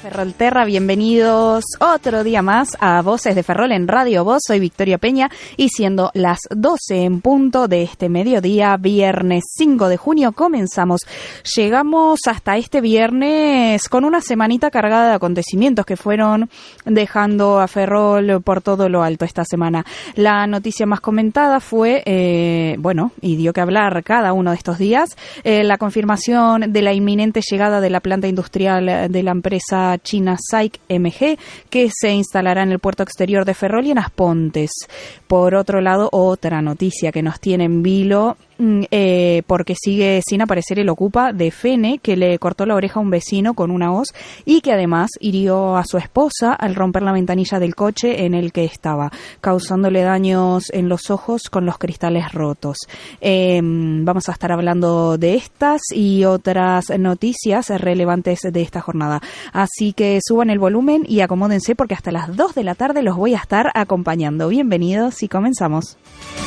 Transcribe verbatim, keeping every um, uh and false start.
Ferrolterra, bienvenidos otro día más a Voces de Ferrol en Radio Voz. Soy Victoria Peña y siendo las doce en punto de este mediodía, viernes cinco de junio, comenzamos. Llegamos hasta este viernes con una semanita cargada de acontecimientos que fueron dejando a Ferrol por todo lo alto esta semana. La noticia más comentada fue, eh, bueno, y dio que hablar cada uno de estos días, eh, la confirmación de la inminente llegada de la planta industrial de la empresa china S A I C M G, que se instalará en el puerto exterior de Ferrol y en As Pontes. Por otro lado, otra noticia que nos tiene en vilo, eh, porque sigue sin aparecer el ocupa de Fene, que le cortó la oreja a un vecino con una hoz y que además hirió a su esposa al romper la ventanilla del coche en el que estaba, causándole daños en los ojos con los cristales rotos. Eh, vamos a estar hablando de estas y otras noticias relevantes de esta jornada. Así que suban el volumen y acomódense porque hasta las dos de la tarde los voy a estar acompañando. Bienvenidos y comenzamos.